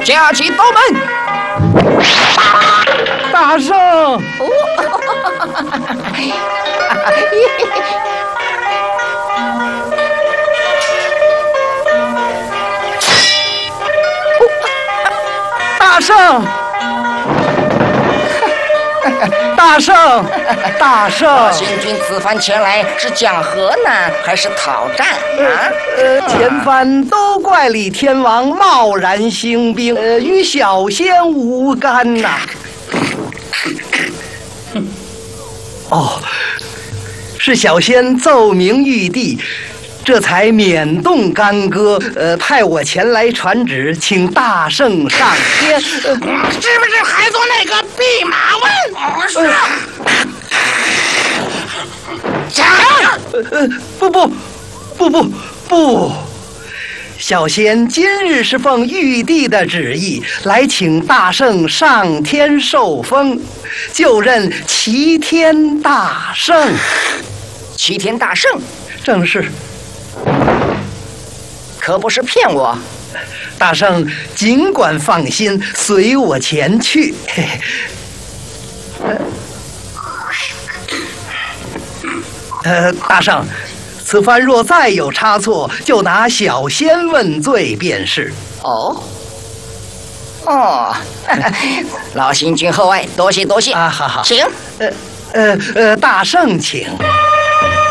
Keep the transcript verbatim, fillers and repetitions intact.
架起刀门。 大圣，大圣，大圣，大圣！ 新军此番前来是讲和呢，还是讨战啊？ 呃，前番都怪李天王贸然兴兵，呃，与小仙无干呐。哦，是小仙奏明玉帝，这才免动干戈，呃，派我前来传旨，请大圣上天。呃、 是不是还做那个弼马温？哦，是。讲、 呃。呃，不不，不不不。小仙今日是奉玉帝的旨意来请大圣上天受封，就任齐天大圣。 齐天大圣， 正是。 可不是骗我。 大圣尽管放心，随我前去。呃，大圣。此番若再有差错，就拿小仙问罪便是。 哦，哦，老新君厚爱，多谢多谢啊，好好， 请。 呃呃呃，大圣请。